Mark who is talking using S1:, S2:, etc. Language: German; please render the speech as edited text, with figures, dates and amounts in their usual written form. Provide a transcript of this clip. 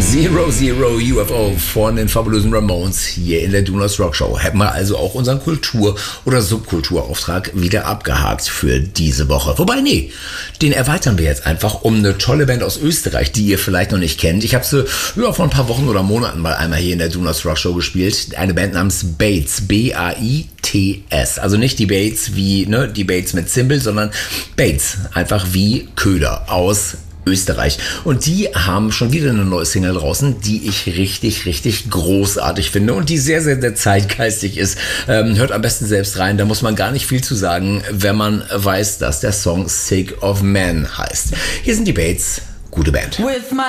S1: Zero Zero UFO von den fabulösen Ramones hier in der Do-Nots Rock Show. Hätten wir also auch unseren Kultur- oder Subkulturauftrag wieder abgehakt für diese Woche. Wobei, nee, den erweitern wir jetzt einfach um eine tolle Band aus Österreich, die ihr vielleicht noch nicht kennt. Ich habe sie vor ein paar Wochen oder Monaten mal einmal hier in der Do-Nots Rock Show gespielt. Eine Band namens Bates, B-A-I-T-S. Also nicht die Bates wie die Bates mit Zimbel, sondern Bates, einfach wie Köder aus Österreich. Und die haben schon wieder eine neue Single draußen, die ich richtig, richtig großartig finde und die sehr, sehr, sehr zeitgeistig ist. Hört am besten selbst rein, da muss man gar nicht viel zu sagen, wenn man weiß, dass der Song Sick of Man heißt. Hier sind die Bates, gute Band.